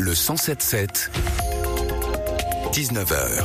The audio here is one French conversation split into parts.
Le 107.7, 19h.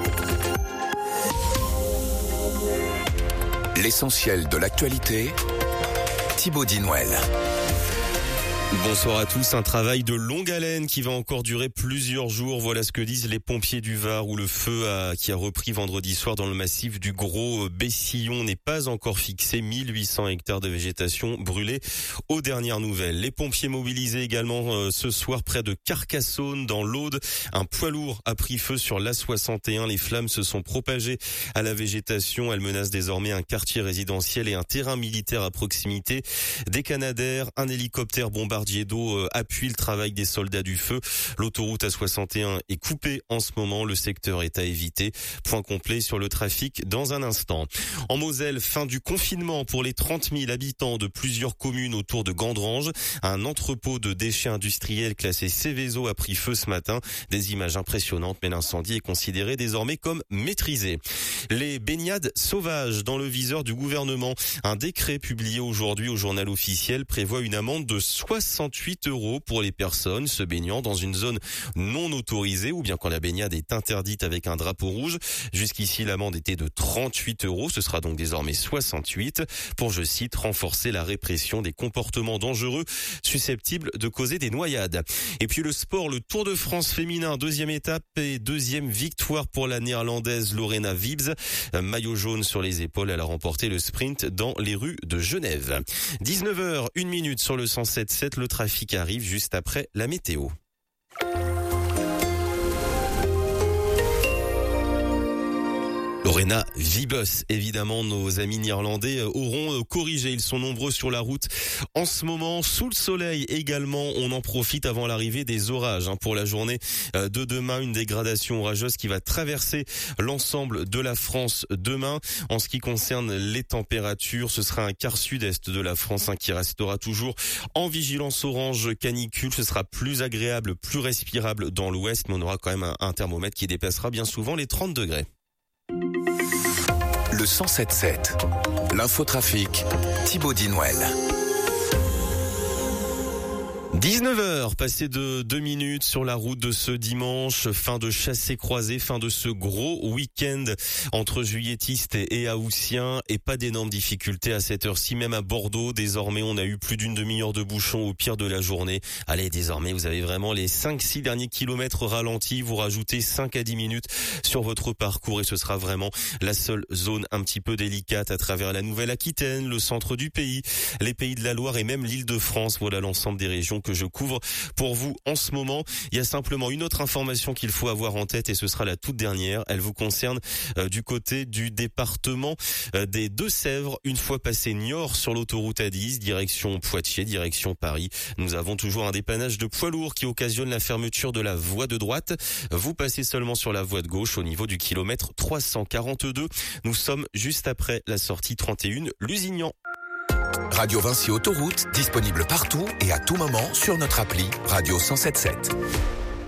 L'essentiel de l'actualité, Thibaut Dinouel. Bonsoir à tous. Un travail de longue haleine qui va encore durer plusieurs jours. Voilà ce que disent les pompiers du Var, où le feu qui a repris vendredi soir dans le massif du Gros Bessillon n'est pas encore fixé. 1800 hectares de végétation brûlés aux dernières nouvelles. Les pompiers mobilisés également ce soir près de Carcassonne dans l'Aude. Un poids lourd a pris feu sur l'A61. Les flammes se sont propagées à la végétation. Elles menacent désormais un quartier résidentiel et un terrain militaire à proximité. Des Canadair, un hélicoptère bombardier d'eau appuie le travail des soldats du feu. L'autoroute A61 est coupée en ce moment. Le secteur est à éviter. Point complet sur le trafic dans un instant. En Moselle, fin du confinement pour les 30 000 habitants de plusieurs communes autour de Gandrange. Un entrepôt de déchets industriels classé Céveso a pris feu ce matin. Des images impressionnantes, mais l'incendie est considéré désormais comme maîtrisé. Les baignades sauvages dans le viseur du gouvernement. Un décret publié aujourd'hui au journal officiel prévoit une amende de 68 € pour les personnes se baignant dans une zone non autorisée ou bien quand la baignade est interdite avec un drapeau rouge. Jusqu'ici, l'amende était de 38 €. Ce sera donc désormais 68 pour, je cite, renforcer la répression des comportements dangereux susceptibles de causer des noyades. Et puis le sport, le Tour de France féminin, deuxième étape et deuxième victoire pour la néerlandaise Lorena Wiebes. Maillot jaune sur les épaules, elle a remporté le sprint dans les rues de Genève. 19h, 1 minute sur le 107.7. Le trafic arrive juste après la météo. Lorena Wiebes, évidemment, nos amis néerlandais auront corrigé. Ils sont nombreux sur la route en ce moment, sous le soleil également. On en profite avant l'arrivée des orages. Pour la journée de demain, une dégradation orageuse qui va traverser l'ensemble de la France demain. En ce qui concerne les températures, ce sera un quart sud-est de la France qui restera toujours en vigilance orange canicule. Ce sera plus agréable, plus respirable dans l'ouest, mais on aura quand même un thermomètre qui dépassera bien souvent les 30 degrés. Le 107.7, l'infotrafic, Thibaut Dinouel. 19h, passé de 2 minutes sur la route de ce dimanche, fin de chassé-croisé, fin de ce gros week-end entre juilletistes et haussiens, et pas d'énormes difficultés à cette heure-ci, même à Bordeaux. Désormais, on a eu plus d'une demi-heure de bouchon au pire de la journée. Allez, désormais, vous avez vraiment les 5-6 derniers kilomètres ralentis. Vous rajoutez 5 à 10 minutes sur votre parcours et ce sera vraiment la seule zone un petit peu délicate à travers la Nouvelle-Aquitaine, le centre du pays, les Pays de la Loire et même l'Île-de-France. Voilà l'ensemble des régions que je couvre pour vous en ce moment. Il y a simplement une autre information qu'il faut avoir en tête et ce sera la toute dernière. Elle vous concerne du côté du département des Deux-Sèvres. Une fois passé Niort sur l'autoroute A10, direction Poitiers, direction Paris, nous avons toujours un dépannage de poids lourds qui occasionne la fermeture de la voie de droite. Vous passez seulement sur la voie de gauche au niveau du kilomètre 342. Nous sommes juste après la sortie 31 Lusignan. Radio Vinci Autoroute, disponible partout et à tout moment sur notre appli Radio 107.7.